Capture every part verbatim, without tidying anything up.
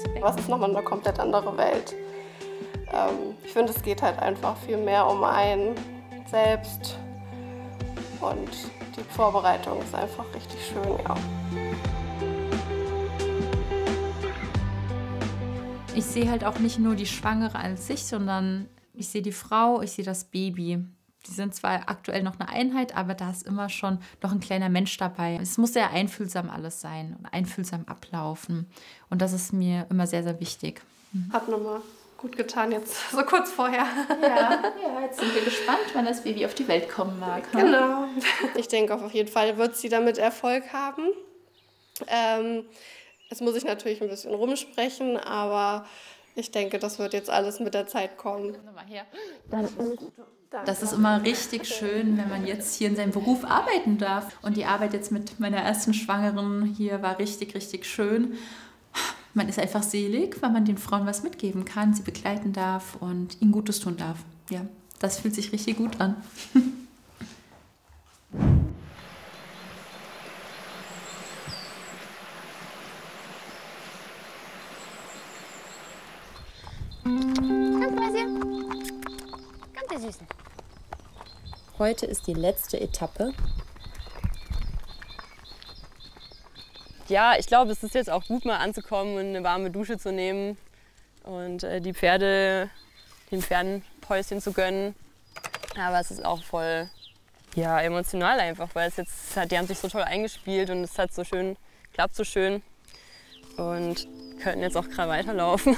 Was ist nochmal eine komplett andere Welt? Ähm, ich finde, es geht halt einfach viel mehr um einen selbst und die Vorbereitung ist einfach richtig schön, ja. Ich sehe halt auch nicht nur die Schwangere an sich, sondern ich sehe die Frau, ich sehe das Baby. Die sind zwar aktuell noch eine Einheit, aber da ist immer schon noch ein kleiner Mensch dabei. Es muss sehr einfühlsam alles sein und einfühlsam ablaufen. Und das ist mir immer sehr, sehr wichtig. Hat nochmal gut getan jetzt, so kurz vorher. Ja, ja, jetzt sind wir gespannt, wann das Baby auf die Welt kommen mag. Genau. Ich denke, auf jeden Fall wird sie damit Erfolg haben. Ähm, jetzt muss ich natürlich ein bisschen rumsprechen, aber ich denke, das wird jetzt alles mit der Zeit kommen. Das ist immer richtig schön, wenn man jetzt hier in seinem Beruf arbeiten darf. Und die Arbeit jetzt mit meiner ersten Schwangeren hier war richtig, richtig schön. Man ist einfach selig, weil man den Frauen was mitgeben kann, sie begleiten darf und ihnen Gutes tun darf. Ja, das fühlt sich richtig gut an. Heute ist die letzte Etappe. Ja, ich glaube, es ist jetzt auch gut, mal anzukommen und eine warme Dusche zu nehmen und äh, die Pferde, den Pferden Päuschen zu gönnen. Aber es ist auch voll ja, emotional einfach, weil es jetzt, die haben sich so toll eingespielt und es hat so schön, klappt so schön und können jetzt auch gerade weiterlaufen.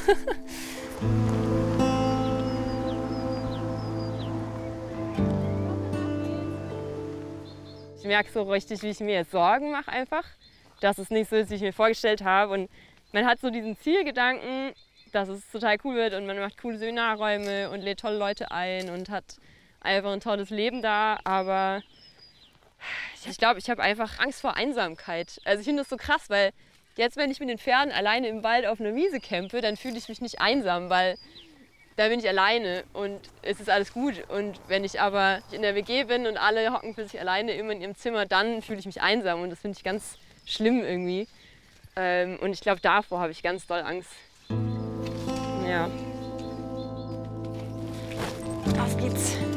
Ich merke so richtig, wie ich mir jetzt Sorgen mache einfach, dass es nicht so ist, wie ich mir vorgestellt habe. Und man hat so diesen Zielgedanken, dass es total cool wird und man macht coole Seminarräume und lädt tolle Leute ein und hat einfach ein tolles Leben da. Aber ich glaube, ich habe einfach Angst vor Einsamkeit. Also ich finde das so krass, weil jetzt, wenn ich mit den Pferden alleine im Wald auf einer Wiese campe, dann fühle ich mich nicht einsam, weil da bin ich alleine und es ist alles gut. Und wenn ich aber in der W G bin und alle hocken für sich alleine immer in ihrem Zimmer, dann fühle ich mich einsam und das finde ich ganz schlimm irgendwie. Ähm, und ich glaube, davor habe ich ganz doll Angst. Ja. Auf geht's.